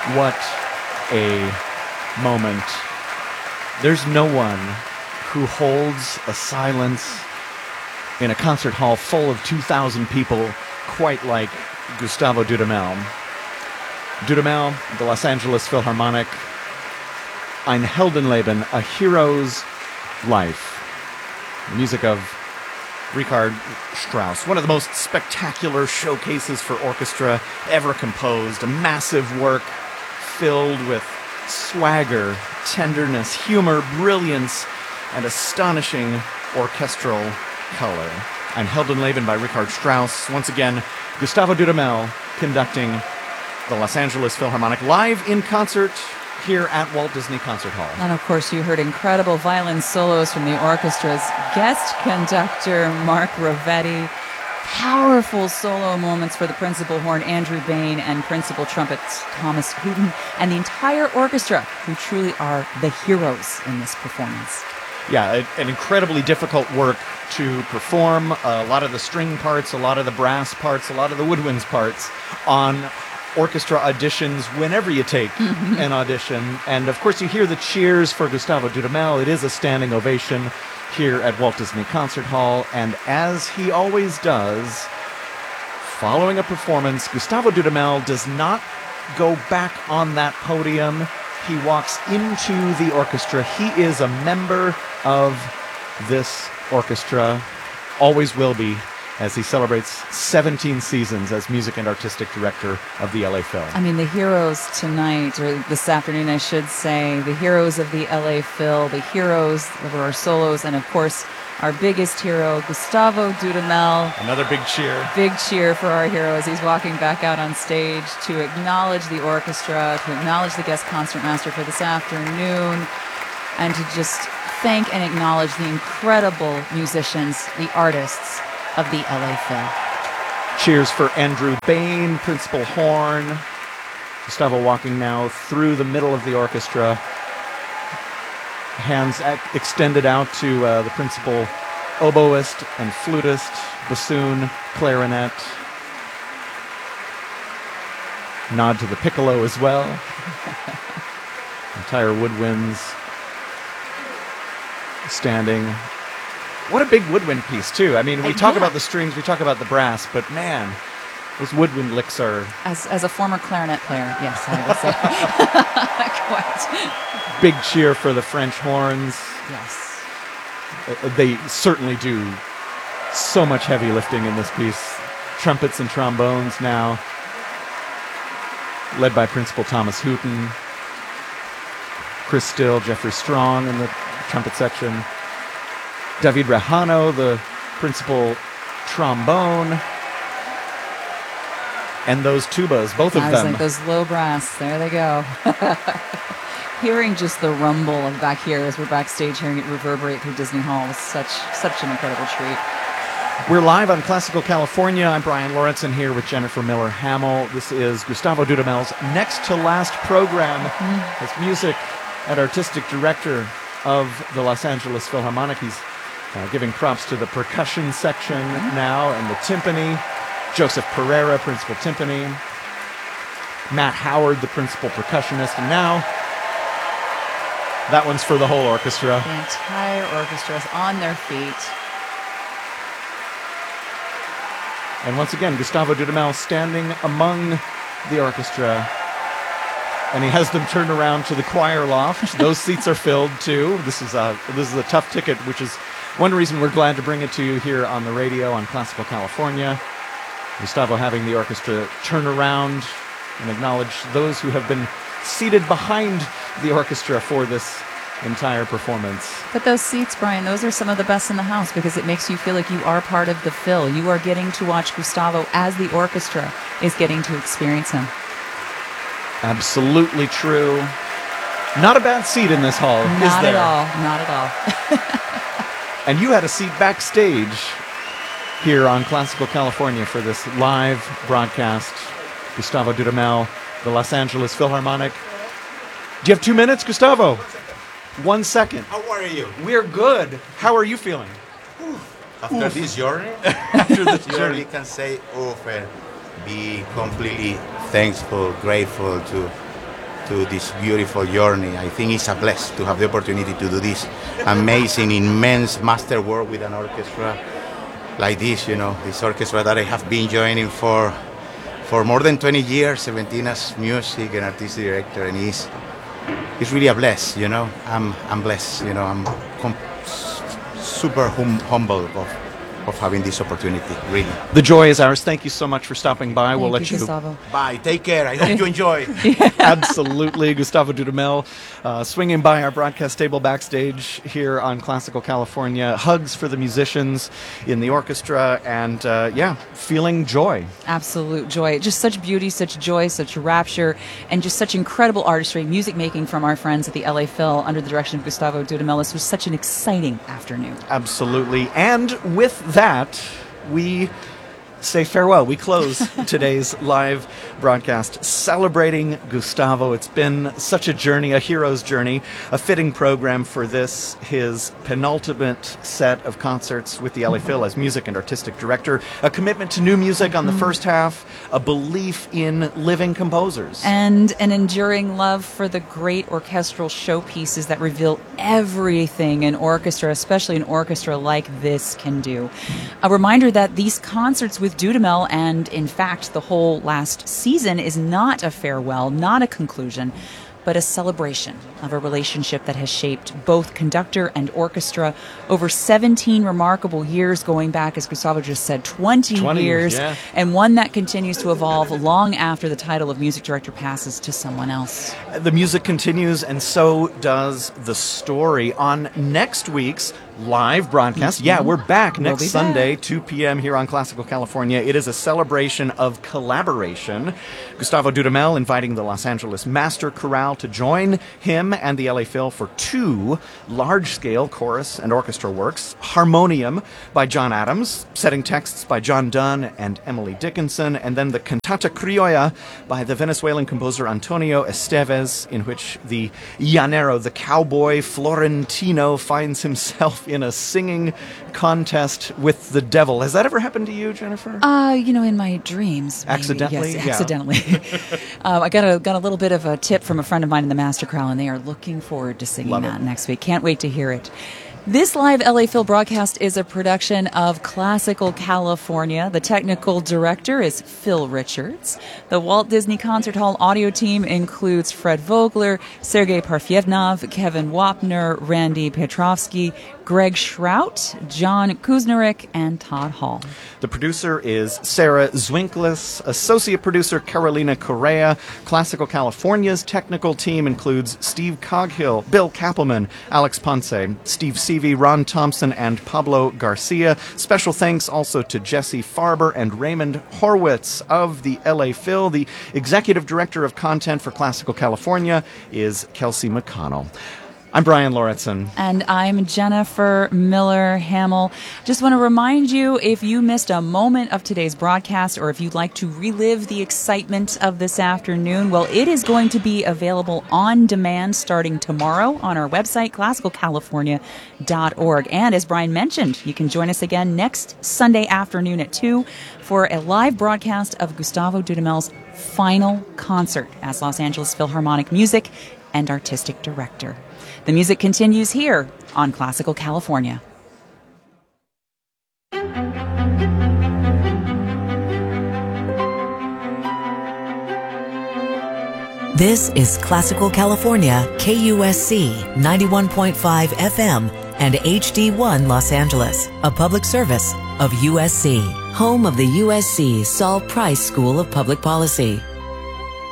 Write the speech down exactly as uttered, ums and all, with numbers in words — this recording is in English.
What a moment. There's no one who holds a silence in a concert hall full of two thousand people quite like Gustavo Dudamel. Dudamel, the Los Angeles Philharmonic, Ein Heldenleben, a hero's life. The music of Richard Strauss, one of the most spectacular showcases for orchestra ever composed. A massive work filled with swagger, tenderness, humor, brilliance, and astonishing orchestral color. Ein Heldenleben by Richard Strauss. Once again, Gustavo Dudamel conducting the Los Angeles Philharmonic live in concert here at Walt Disney Concert Hall. And of course, you heard incredible violin solos from the orchestra's guest conductor, Mark Ravetti. Powerful solo moments for the principal horn, Andrew Bain, and principal trumpet, Thomas Hooten, and the entire orchestra, who truly are the heroes in this performance. Yeah, an incredibly difficult work to perform. A lot of the string parts, a lot of the brass parts, a lot of the woodwinds parts on orchestra auditions whenever you take mm-hmm. an audition. And of course, you hear the cheers for Gustavo Dudamel. It is a standing ovation here at Walt Disney Concert Hall. And as he always does, following a performance, Gustavo Dudamel does not go back on that podium. He walks into the orchestra. He is a member of this orchestra, always will be, as he celebrates seventeen seasons as music and artistic director of the L A Phil. I mean, the heroes tonight, or this afternoon, I should say, the heroes of the L A Phil, the heroes of our solos, and of course, our biggest hero, Gustavo Dudamel. Another big cheer. Big cheer for our hero as he's walking back out on stage to acknowledge the orchestra, to acknowledge the guest concertmaster for this afternoon, and to just thank and acknowledge the incredible musicians, the artists of the L A Phil. Cheers for Andrew Bain, principal horn. Gustavo walking now through the middle of the orchestra. Hands ac- extended out to uh, the principal oboist and flutist, bassoon, clarinet. Nod to the piccolo as well. Entire woodwinds standing. What a big woodwind piece, too. I mean, we talk yeah. about the strings, we talk about the brass, but man, those woodwind licks are... As as a former clarinet player, yes, I would say. Quite. Big cheer for the French horns. Yes. Uh, they certainly do so much heavy lifting in this piece. Trumpets and trombones now, led by Principal Thomas Hooten. Chris Still, Jeffrey Strong in the trumpet section. David Rejano, the principal trombone. And those tubas, both of I was them. Like those low brass, there they go. Hearing just the rumble of back here as we're backstage, hearing it reverberate through Disney Hall was such such an incredible treat. We're live on Classical California. I'm Brian Lawrenson here with Jennifer Miller Hamill. This is Gustavo Dudamel's next to last program mm-hmm. as music and artistic director of the Los Angeles Philharmonic. He's uh, giving props to the percussion section mm-hmm. now and the timpani. Joseph Pereira, principal timpani. Matt Howard, the principal percussionist. And now, that one's for the whole orchestra. The entire orchestra is on their feet. And once again, Gustavo Dudamel standing among the orchestra. And he has them turned around to the choir loft. Those seats are filled, too. This is a, this is a tough ticket, which is one reason we're glad to bring it to you here on the radio on Classical California. Gustavo having the orchestra turn around and acknowledge those who have been seated behind the orchestra for this entire performance. But those seats, Brian, those are some of the best in the house because it makes you feel like you are part of the Phil. You are getting to watch Gustavo as the orchestra is getting to experience him. Absolutely true. Not a bad seat in this hall, Not is there? at all. Not at all. And you had a seat backstage here on Classical California for this live broadcast. Gustavo Dudamel, the Los Angeles Philharmonic. Do you have two minutes, Gustavo? One second. How are you? We're good. How are you feeling? After Oof. this journey? After this you journey. You can say, oof, and be completely thankful, grateful to to this beautiful journey. I think it's a bless to have the opportunity to do this amazing, immense masterwork with an orchestra like this, you know, this orchestra that I have been joining for for more than twenty years, seventeen as music and artistic director, and it's, it's really a bless, you know. I'm I'm blessed, you know. I'm com- super hum- humble of of having this opportunity, really. The joy is ours. Thank you so much for stopping by. Thank we'll you, let you Gustavo. Bye. Take care. I hope you enjoy. Absolutely. Gustavo Dudamel uh, swinging by our broadcast table backstage here on Classical California. Hugs for the musicians in the orchestra and, uh, yeah, feeling joy. Absolute joy. Just such beauty, such joy, such rapture, and just such incredible artistry, music making from our friends at the L A Phil under the direction of Gustavo Dudamel. This was such an exciting afternoon. Absolutely. And with that, we say farewell. We close today's live broadcast celebrating Gustavo. It's been such a journey, a hero's journey, a fitting program for this, his penultimate set of concerts with the L A Phil as music and artistic director, a commitment to new music on the first half, a belief in living composers. And an enduring love for the great orchestral showpieces that reveal everything an orchestra, especially an orchestra like this, can do. A reminder that these concerts with Dudamel, and in fact the whole last season, is not a farewell, not a conclusion, but a celebration of a relationship that has shaped both conductor and orchestra over seventeen remarkable years, going back, as Gustavo just said, twenty, twenty years, yeah. and one that continues to evolve long after the title of music director passes to someone else. The music continues, and so does the story. On next week's live broadcast, yeah, we're back We'll next be Sunday, back. two p.m. here on Classical California. It is a celebration of collaboration. Gustavo Dudamel inviting the Los Angeles Master Chorale to join him and the L A Phil for two large-scale chorus and orchestra works. Harmonium by John Adams, setting texts by John Dunn and Emily Dickinson, and then the Cantata Criolla by the Venezuelan composer Antonio Esteves, in which the llanero, the cowboy Florentino, finds himself in a singing contest with the devil. Has that ever happened to you, Jennifer? Uh, you know, in my dreams. Maybe. Accidentally? Yes, Yeah. accidentally. um, I got a got a little bit of a tip from a friend of mine in the Master Chorale, and they are looking forward to singing Love that it. next week. Can't wait to hear it. This live L A Phil broadcast is a production of Classical California. The technical director is Phil Richards. The Walt Disney Concert Hall audio team includes Fred Vogler, Sergei Parfyevnov, Kevin Wapner, Randy Petrovsky, Greg Schrout, John Kuznarik, and Todd Hall. The producer is Sarah Zwinklis. Associate producer Carolina Correa. Classical California's technical team includes Steve Coghill, Bill Kappelman, Alex Ponce, Steve Seavey, Ron Thompson, and Pablo Garcia. Special thanks also to Jesse Farber and Raymond Horwitz of the L A Phil. The executive director of content for Classical California is Kelsey McConnell. I'm Brian Lauritsen. And I'm Jennifer Miller Hamill. Just want to remind you, if you missed a moment of today's broadcast, or if you'd like to relive the excitement of this afternoon, well, it is going to be available on demand starting tomorrow on our website, classical california dot org. And as Brian mentioned, you can join us again next Sunday afternoon at two for a live broadcast of Gustavo Dudamel's final concert as Los Angeles Philharmonic Music and Artistic Director. The music continues here on Classical California. This is Classical California, K U S C ninety-one point five F M and H D one Los Angeles, a public service of U S C, home of the U S C Saul Price School of Public Policy.